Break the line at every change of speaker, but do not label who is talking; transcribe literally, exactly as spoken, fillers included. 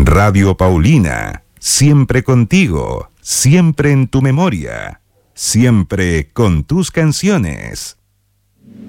Radio Paulina, siempre contigo, siempre en tu memoria, siempre con tus canciones.